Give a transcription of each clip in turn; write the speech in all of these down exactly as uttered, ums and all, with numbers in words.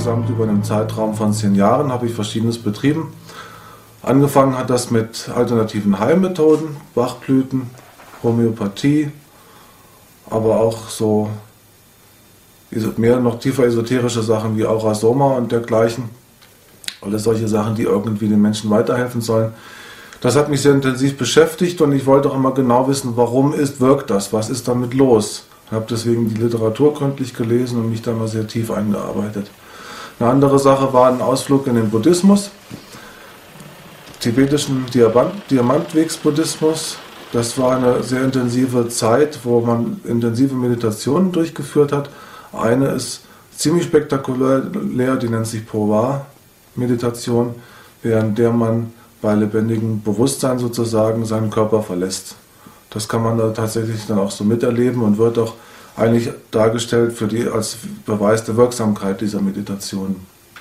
insgesamt über einen Zeitraum von zehn Jahren habe ich Verschiedenes betrieben. Angefangen hat das mit alternativen Heilmethoden, Bachblüten, Homöopathie, aber auch so mehr noch tiefer esoterische Sachen wie Aurasoma und dergleichen. Alles solche Sachen, die irgendwie den Menschen weiterhelfen sollen. Das hat mich sehr intensiv beschäftigt und ich wollte auch immer genau wissen, warum ist, wirkt das, was ist damit los. Ich habe deswegen die Literatur gründlich gelesen und mich da mal sehr tief eingearbeitet. Eine andere Sache war ein Ausflug in den Buddhismus, tibetischen Diamantwegs-Buddhismus. Das war eine sehr intensive Zeit, wo man intensive Meditationen durchgeführt hat. Eine ist ziemlich spektakulär, die nennt sich Purva-Meditation, während der man bei lebendigem Bewusstsein sozusagen seinen Körper verlässt. Das kann man da tatsächlich dann auch so miterleben und wird auch eigentlich dargestellt für die, als Beweis der Wirksamkeit dieser Meditation.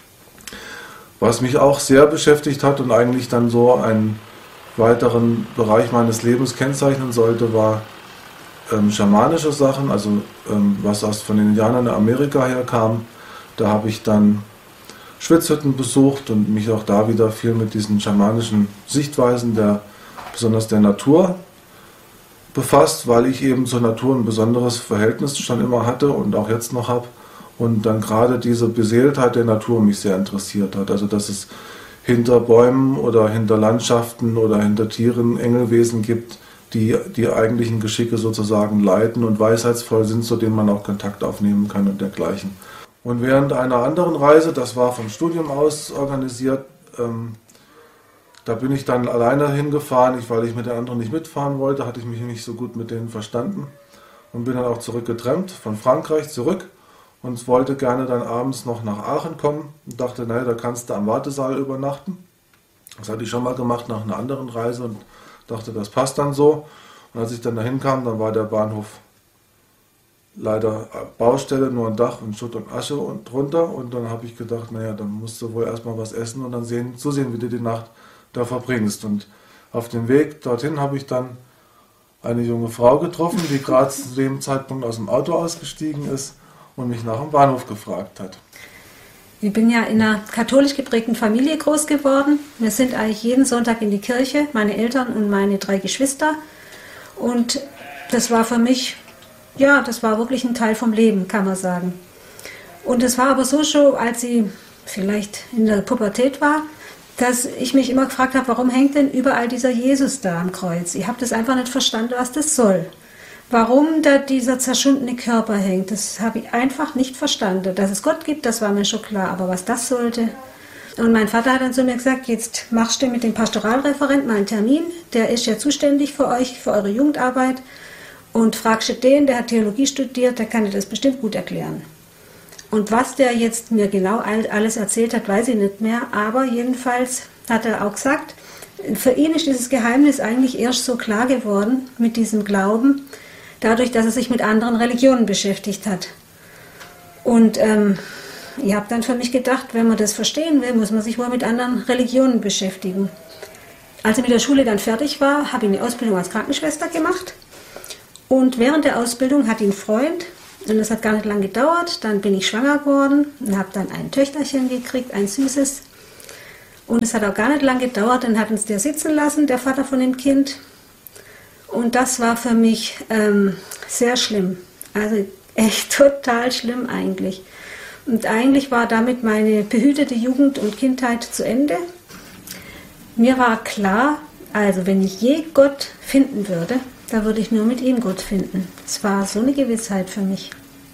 Was mich auch sehr beschäftigt hat und eigentlich dann so einen weiteren Bereich meines Lebens kennzeichnen sollte, war ähm, schamanische Sachen, also ähm, was aus von den Indianern in Amerika herkam. Da habe ich dann Schwitzhütten besucht und mich auch da wieder viel mit diesen schamanischen Sichtweisen, der, besonders der Natur, befasst, weil ich eben zur Natur ein besonderes Verhältnis schon immer hatte und auch jetzt noch habe. Und dann gerade diese Beseeltheit der Natur mich sehr interessiert hat. Also dass es hinter Bäumen oder hinter Landschaften oder hinter Tieren Engelwesen gibt, die die eigentlichen Geschicke sozusagen leiten und weisheitsvoll sind, zu denen man auch Kontakt aufnehmen kann und dergleichen. Und während einer anderen Reise, das war vom Studium aus organisiert, ähm, da bin ich dann alleine hingefahren, ich, weil ich mit den anderen nicht mitfahren wollte, hatte ich mich nicht so gut mit denen verstanden und bin dann auch zurückgetrennt, von Frankreich zurück und wollte gerne dann abends noch nach Aachen kommen und dachte, naja, da kannst du am Wartesaal übernachten. Das hatte ich schon mal gemacht nach einer anderen Reise und dachte, das passt dann so. Und als ich dann dahin kam, dann war der Bahnhof leider Baustelle, nur ein Dach und Schutt und Asche und drunter. Und dann habe ich gedacht, naja, dann musst du wohl erstmal was essen und dann sehen, zusehen, wie du die Nacht da verbringst. Und auf dem Weg dorthin habe ich dann eine junge Frau getroffen, die gerade zu dem Zeitpunkt aus dem Auto ausgestiegen ist und mich nach dem Bahnhof gefragt hat. Ich bin ja in einer katholisch geprägten Familie groß geworden. Wir sind eigentlich jeden Sonntag in die Kirche, meine Eltern und meine drei Geschwister. Und das war für mich, ja, das war wirklich ein Teil vom Leben, kann man sagen. Und es war aber so schon, als ich vielleicht in der Pubertät war, dass ich mich immer gefragt habe, warum hängt denn überall dieser Jesus da am Kreuz? Ich habe das einfach nicht verstanden, was das soll. Warum da dieser zerschundene Körper hängt, das habe ich einfach nicht verstanden. Dass es Gott gibt, das war mir schon klar, aber was das sollte. Und mein Vater hat dann zu mir gesagt, jetzt machst du mit dem Pastoralreferent mal einen Termin, der ist ja zuständig für euch, für eure Jugendarbeit, und fragst du den, der hat Theologie studiert, der kann dir das bestimmt gut erklären. Und was der jetzt mir genau alles erzählt hat, weiß ich nicht mehr, aber jedenfalls hat er auch gesagt, für ihn ist dieses Geheimnis eigentlich erst so klar geworden mit diesem Glauben, dadurch, dass er sich mit anderen Religionen beschäftigt hat. Und ähm, ich habe dann für mich gedacht, wenn man das verstehen will, muss man sich wohl mit anderen Religionen beschäftigen. Als ich mit der Schule dann fertig war, habe ich eine Ausbildung als Krankenschwester gemacht. Und während der Ausbildung hatte ich einen Freund, und das hat gar nicht lange gedauert. Dann bin ich schwanger geworden und habe dann ein Töchterchen gekriegt, ein süßes. Und es hat auch gar nicht lange gedauert, dann hat uns der sitzen lassen, der Vater von dem Kind. Und das war für mich ähm, sehr schlimm. Also echt total schlimm eigentlich. Und eigentlich war damit meine behütete Jugend und Kindheit zu Ende. Mir war klar, also wenn ich je Gott finden würde, da würde ich nur mit ihm Gott finden. Es war so eine Gewissheit für mich.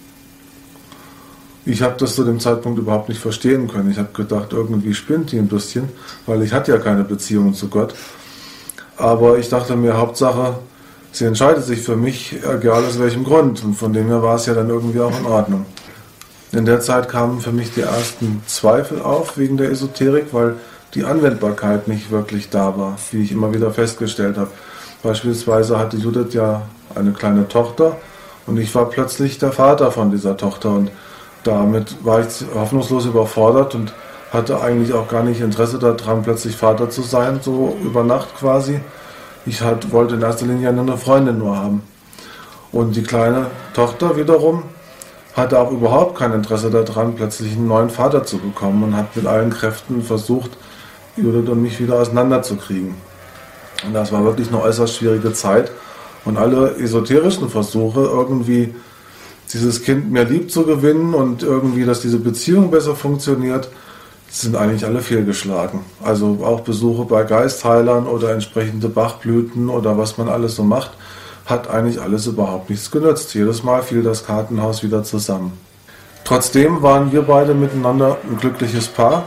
Ich habe das zu dem Zeitpunkt überhaupt nicht verstehen können. Ich habe gedacht, irgendwie spinnt die ein bisschen, weil ich hatte ja keine Beziehung zu Gott. Aber ich dachte mir, Hauptsache, sie entscheidet sich für mich, egal aus welchem Grund. Und von dem her war es ja dann irgendwie auch in Ordnung. In der Zeit kamen für mich die ersten Zweifel auf wegen der Esoterik, weil die Anwendbarkeit nicht wirklich da war, wie ich immer wieder festgestellt habe. Beispielsweise hatte Judith ja eine kleine Tochter und ich war plötzlich der Vater von dieser Tochter und damit war ich hoffnungslos überfordert und hatte eigentlich auch gar nicht Interesse daran, plötzlich Vater zu sein, so über Nacht quasi. Ich halt, wollte in erster Linie eine Freundin nur haben. Und die kleine Tochter wiederum hatte auch überhaupt kein Interesse daran, plötzlich einen neuen Vater zu bekommen und hat mit allen Kräften versucht, Judith und mich wieder auseinanderzukriegen. Und das war wirklich eine äußerst schwierige Zeit. Und alle esoterischen Versuche, irgendwie dieses Kind mehr lieb zu gewinnen und irgendwie, dass diese Beziehung besser funktioniert, sind eigentlich alle fehlgeschlagen. Also auch Besuche bei Geistheilern oder entsprechende Bachblüten oder was man alles so macht, hat eigentlich alles überhaupt nichts genützt. Jedes Mal fiel das Kartenhaus wieder zusammen. Trotzdem waren wir beide miteinander ein glückliches Paar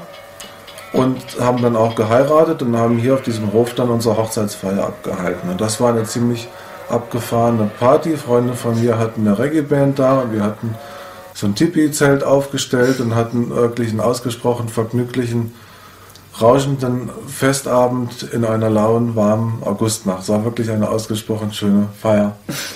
und haben dann auch geheiratet und haben hier auf diesem Hof dann unsere Hochzeitsfeier abgehalten. Und das war eine ziemlich abgefahrene Party. Freunde von mir hatten eine Reggae-Band da und wir hatten so ein Tipi-Zelt aufgestellt und hatten wirklich einen ausgesprochen vergnüglichen, rauschenden Festabend in einer lauen, warmen Augustnacht. Es war wirklich eine ausgesprochen schöne Feier.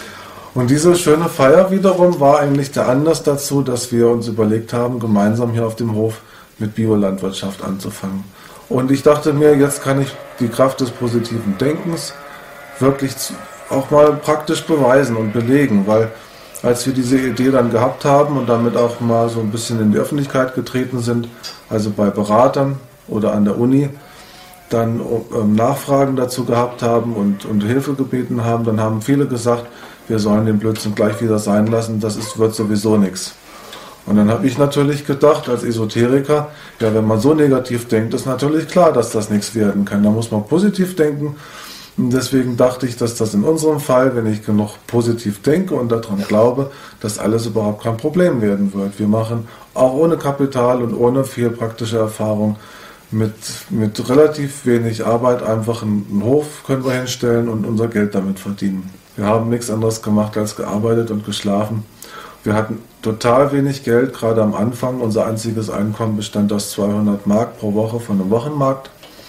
Und diese schöne Feier wiederum war eigentlich der Anlass dazu, dass wir uns überlegt haben, gemeinsam hier auf dem Hof mit Biolandwirtschaft anzufangen. Und ich dachte mir, jetzt kann ich die Kraft des positiven Denkens wirklich auch mal praktisch beweisen und belegen, weil als wir diese Idee dann gehabt haben und damit auch mal so ein bisschen in die Öffentlichkeit getreten sind, also bei Beratern oder an der Uni, dann ähm, Nachfragen dazu gehabt haben und, und Hilfe gebeten haben, dann haben viele gesagt, wir sollen den Blödsinn gleich wieder sein lassen, das ist, wird sowieso nichts. Und dann habe ich natürlich gedacht, als Esoteriker, ja, wenn man so negativ denkt, ist natürlich klar, dass das nichts werden kann. Da muss man positiv denken. Und deswegen dachte ich, dass das in unserem Fall, wenn ich genug positiv denke und daran glaube, dass alles überhaupt kein Problem werden wird. Wir machen auch ohne Kapital und ohne viel praktische Erfahrung mit, mit relativ wenig Arbeit einfach einen, einen Hof können wir hinstellen und unser Geld damit verdienen. Wir haben nichts anderes gemacht als gearbeitet und geschlafen. Wir hatten total wenig Geld, gerade am Anfang. Unser einziges Einkommen bestand aus zweihundert Mark pro Woche von einem Wochenmarkt.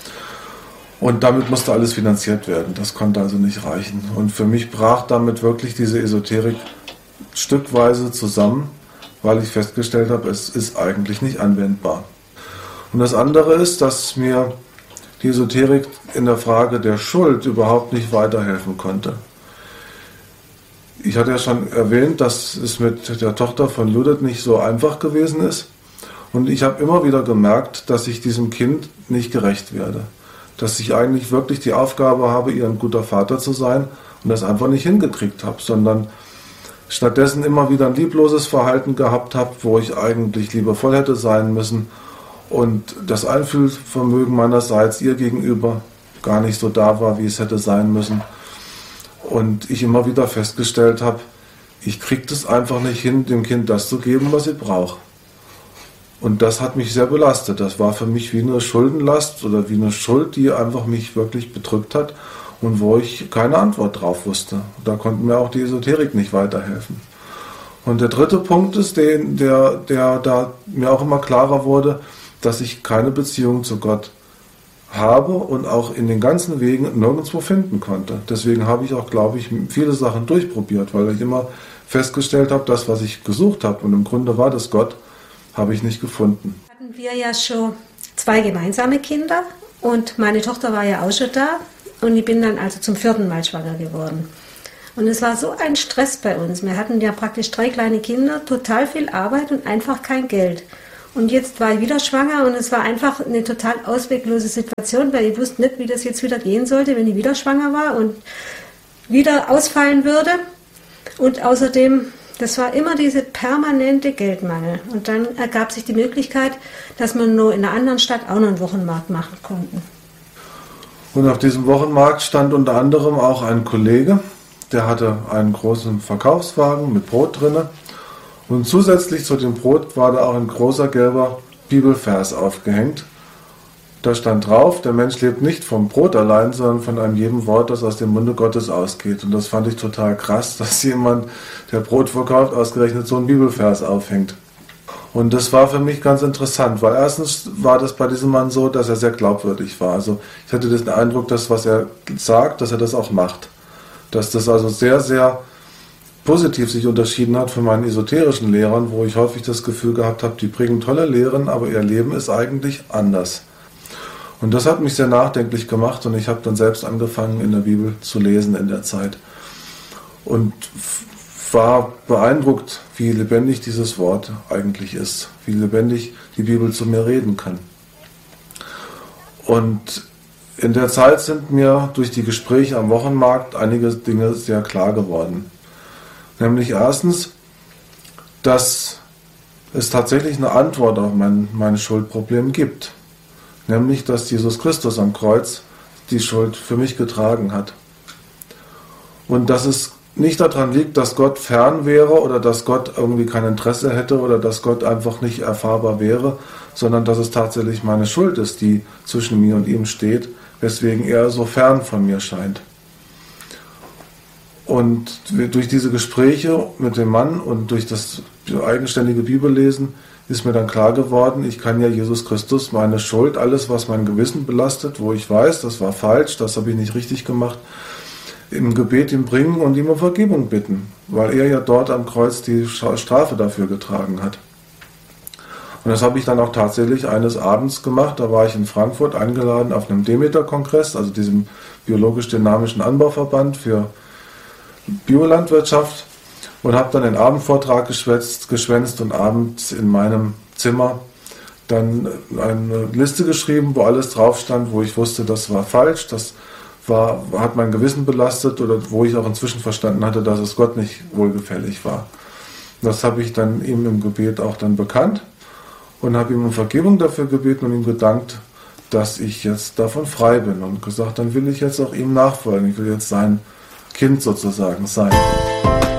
Und damit musste alles finanziert werden. Das konnte also nicht reichen. Und für mich brach damit wirklich diese Esoterik stückweise zusammen, weil ich festgestellt habe, es ist eigentlich nicht anwendbar. Und das andere ist, dass mir die Esoterik in der Frage der Schuld überhaupt nicht weiterhelfen konnte. Ich hatte ja schon erwähnt, dass es mit der Tochter von Judith nicht so einfach gewesen ist. Und ich habe immer wieder gemerkt, dass ich diesem Kind nicht gerecht werde. Dass ich eigentlich wirklich die Aufgabe habe, ihr ein guter Vater zu sein und das einfach nicht hingekriegt habe, sondern stattdessen immer wieder ein liebloses Verhalten gehabt habe, wo ich eigentlich liebevoll hätte sein müssen und das Einfühlvermögen meinerseits ihr gegenüber gar nicht so da war, wie es hätte sein müssen. Und ich immer wieder festgestellt habe, ich kriege das einfach nicht hin, dem Kind das zu geben, was es braucht. Und das hat mich sehr belastet. Das war für mich wie eine Schuldenlast oder wie eine Schuld, die einfach mich wirklich bedrückt hat und wo ich keine Antwort drauf wusste. Da konnte mir auch die Esoterik nicht weiterhelfen. Und der dritte Punkt ist, der, der, der da mir auch immer klarer wurde, dass ich keine Beziehung zu Gott habe und auch in den ganzen Wegen nirgendwo finden konnte. Deswegen habe ich auch, glaube ich, viele Sachen durchprobiert, weil ich immer festgestellt habe, das, was ich gesucht habe, und im Grunde war das Gott, habe ich nicht gefunden. Hatten wir ja schon zwei gemeinsame Kinder und meine Tochter war ja auch schon da und ich bin dann also zum vierten Mal schwanger geworden. Und es war so ein Stress bei uns. Wir hatten ja praktisch drei kleine Kinder, total viel Arbeit und einfach kein Geld. Und jetzt war ich wieder schwanger und es war einfach eine total ausweglose Situation, weil ich wusste nicht, wie das jetzt wieder gehen sollte, wenn ich wieder schwanger war und wieder ausfallen würde. Und außerdem, das war immer dieser permanente Geldmangel. Und dann ergab sich die Möglichkeit, dass wir nur in einer anderen Stadt auch noch einen Wochenmarkt machen konnten. Und auf diesem Wochenmarkt stand unter anderem auch ein Kollege, der hatte einen großen Verkaufswagen mit Brot drinne. Und zusätzlich zu dem Brot war da auch ein großer gelber Bibelvers aufgehängt. Da stand drauf, der Mensch lebt nicht vom Brot allein, sondern von einem jedem Wort, das aus dem Munde Gottes ausgeht. Und das fand ich total krass, dass jemand, der Brot verkauft, ausgerechnet so einen Bibelvers aufhängt. Und das war für mich ganz interessant, weil erstens war das bei diesem Mann so, dass er sehr glaubwürdig war. Also ich hatte den Eindruck, dass was er sagt, dass er das auch macht. Dass das also sehr, sehr positiv sich unterschieden hat von meinen esoterischen Lehrern, wo ich häufig das Gefühl gehabt habe, die bringen tolle Lehren, aber ihr Leben ist eigentlich anders. Und das hat mich sehr nachdenklich gemacht und ich habe dann selbst angefangen, in der Bibel zu lesen in der Zeit. Und war beeindruckt, wie lebendig dieses Wort eigentlich ist, wie lebendig die Bibel zu mir reden kann. Und in der Zeit sind mir durch die Gespräche am Wochenmarkt einige Dinge sehr klar geworden. Nämlich erstens, dass es tatsächlich eine Antwort auf mein, mein Schuldproblem gibt. Nämlich, dass Jesus Christus am Kreuz die Schuld für mich getragen hat. Und dass es nicht daran liegt, dass Gott fern wäre oder dass Gott irgendwie kein Interesse hätte oder dass Gott einfach nicht erfahrbar wäre, sondern dass es tatsächlich meine Schuld ist, die zwischen mir und ihm steht, weswegen er so fern von mir scheint. Und durch diese Gespräche mit dem Mann und durch das eigenständige Bibellesen ist mir dann klar geworden, ich kann ja Jesus Christus meine Schuld, alles was mein Gewissen belastet, wo ich weiß, das war falsch, das habe ich nicht richtig gemacht, im Gebet ihm bringen und ihm um Vergebung bitten, weil er ja dort am Kreuz die Strafe dafür getragen hat. Und das habe ich dann auch tatsächlich eines Abends gemacht, da war ich in Frankfurt eingeladen auf einem Demeter-Kongress, also diesem biologisch-dynamischen Anbauverband für Biolandwirtschaft, und habe dann den Abendvortrag geschwätzt, geschwänzt und abends in meinem Zimmer dann eine Liste geschrieben, wo alles drauf stand, wo ich wusste, das war falsch, das war, hat mein Gewissen belastet oder wo ich auch inzwischen verstanden hatte, dass es Gott nicht wohlgefällig war. Das habe ich dann ihm im Gebet auch dann bekannt und habe ihm um Vergebung dafür gebeten und ihm gedankt, dass ich jetzt davon frei bin und gesagt, dann will ich jetzt auch ihm nachfolgen, ich will jetzt sein Kind sozusagen sein.